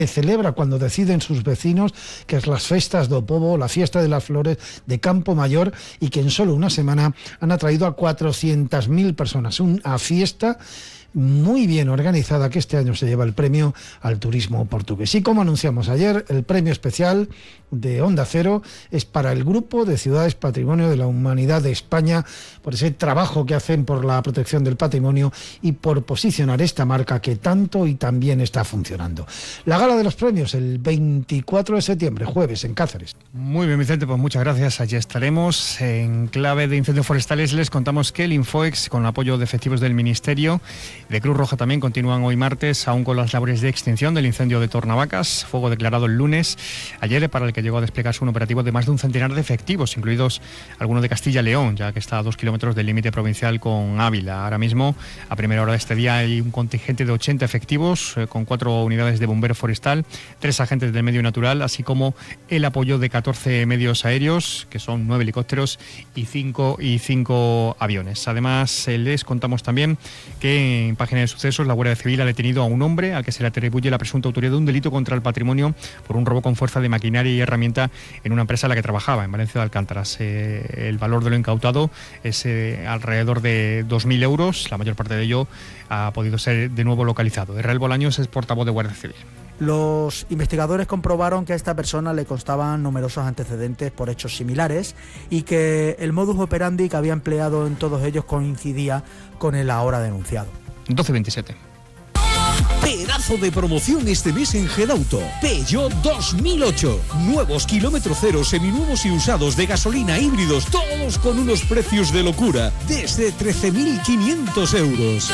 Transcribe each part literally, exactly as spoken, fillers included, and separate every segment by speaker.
Speaker 1: celebra cuando deciden sus vecinos, que es las Festas do Pobo, la fiesta de las flores de Campo Mayor, y que en solo una semana han atraído a cuatrocientas mil personas. Una fiesta muy bien organizada que este año se lleva el premio al turismo portugués. Y como anunciamos ayer, el premio especial de Onda Cero es para el Grupo de Ciudades Patrimonio de la Humanidad de España, por ese trabajo que hacen por la protección del patrimonio y por posicionar esta marca que tanto y tan bien está funcionando. La gala de los premios el veinticuatro de septiembre, jueves, en Cáceres.
Speaker 2: Muy bien, Vicente, pues muchas gracias. Allí estaremos. En clave de incendios forestales les contamos que el Infoex, con el apoyo de efectivos del Ministerio de Cruz Roja, también continúan hoy martes aún con las labores de extinción del incendio de Tornavacas, fuego declarado el lunes ayer, para el que llegó a desplegarse un operativo de más de un centenar de efectivos, incluidos algunos de Castilla y León, ya que está a dos kilómetros del límite provincial con Ávila. Ahora mismo, a primera hora de este día, hay un contingente de ochenta efectivos, eh, con cuatro unidades de bombero forestal, tres agentes del medio natural, así como el apoyo de catorce medios aéreos, que son nueve helicópteros y cinco, y cinco aviones. Además, eh, les contamos también que en página de sucesos, la Guardia Civil ha detenido a un hombre al que se le atribuye la presunta autoría de un delito contra el patrimonio por un robo con fuerza de maquinaria y herramienta en una empresa en la que trabajaba, en Valencia de Alcántaras. Eh, el valor de lo incautado es eh, alrededor de dos mil euros. La mayor parte de ello ha podido ser de nuevo localizado. Israel Bolaños es portavoz de Guardia Civil.
Speaker 3: Los investigadores comprobaron que a esta persona le constaban numerosos antecedentes por hechos similares y que el modus operandi que había empleado en todos ellos coincidía con el ahora denunciado.
Speaker 2: doce veintisiete.
Speaker 4: Pedazo de promoción este mes en Gedauto. Peugeot dos mil ocho. Nuevos kilómetro cero, seminuevos y usados de gasolina, híbridos, todos con unos precios de locura, desde trece mil quinientos euros.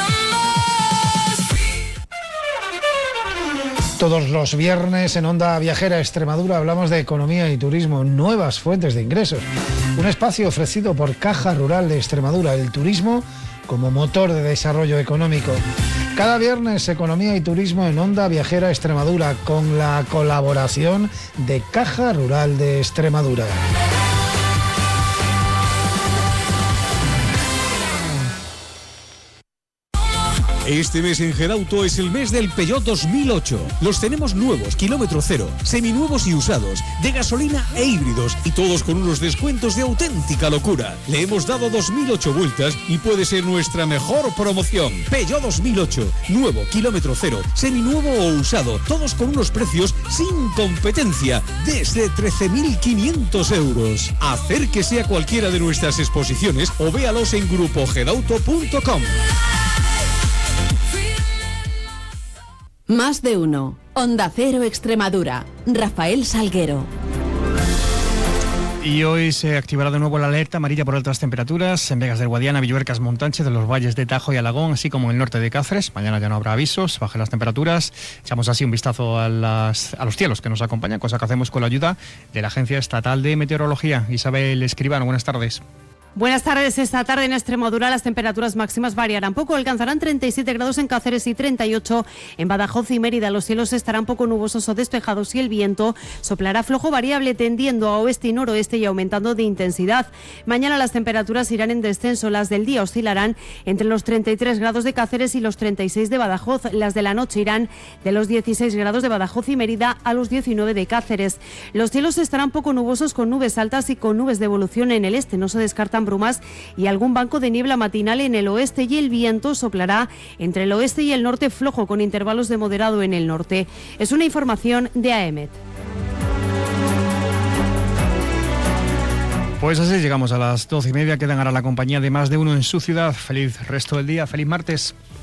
Speaker 1: Todos los viernes en Onda Viajera Extremadura hablamos de economía y turismo, nuevas fuentes de ingresos. Un espacio ofrecido por Caja Rural de Extremadura, el turismo como motor de desarrollo económico. Cada viernes economía y turismo en Onda Viajera Extremadura, con la colaboración de Caja Rural de Extremadura.
Speaker 4: Este mes en Gedauto es el mes del Peugeot dos mil ocho. Los tenemos nuevos, kilómetro cero, seminuevos y usados, de gasolina e híbridos, y todos con unos descuentos de auténtica locura. Le hemos dado dos mil ocho vueltas y puede ser nuestra mejor promoción. Peugeot dos mil ocho, nuevo, kilómetro cero, seminuevo o usado, todos con unos precios sin competencia, desde trece mil quinientos euros. Acérquese a cualquiera de nuestras exposiciones o véalos en grupo gedauto punto com.
Speaker 5: Más de uno. Onda Cero Extremadura. Rafael Salguero.
Speaker 2: Y hoy se activará de nuevo la alerta amarilla por altas temperaturas en Vegas del Guadiana, Villuercas, Montánchez, de los valles de Tajo y Alagón, así como en el norte de Cáceres. Mañana ya no habrá avisos, bajan las temperaturas. Echamos así un vistazo a, las, a los cielos que nos acompañan, cosa que hacemos con la ayuda de la Agencia Estatal de Meteorología. Isabel Escribano, buenas tardes.
Speaker 6: Buenas tardes. Esta tarde en Extremadura las temperaturas máximas variarán poco. Alcanzarán treinta y siete grados en Cáceres y treinta y ocho en Badajoz y Mérida. Los cielos estarán poco nubosos o despejados y el viento soplará flojo variable, tendiendo a oeste y noroeste y aumentando de intensidad. Mañana las temperaturas irán en descenso. Las del día oscilarán entre los treinta y tres grados de Cáceres y los treinta y seis de Badajoz. Las de la noche irán de los dieciséis grados de Badajoz y Mérida a los diecinueve de Cáceres. Los cielos estarán poco nubosos, con nubes altas y con nubes de evolución en el este. No se descartan brumas y algún banco de niebla matinal en el oeste, y el viento soplará entre el oeste y el norte flojo, con intervalos de moderado en el norte. Es una información de A E M E T.
Speaker 2: Pues así llegamos a las doce y media. Quedan ahora la compañía de Más de Uno en su ciudad. Feliz resto del día, feliz martes.